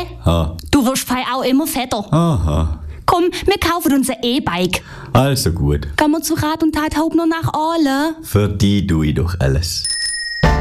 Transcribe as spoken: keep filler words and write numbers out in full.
Ha. Du wirst fei auch immer fetter. Aha. Komm, wir kaufen uns ein E-Bike. Also gut. Gehen wir zu Rat und Tat Hauptner nach Aale. Für die tu ich doch alles.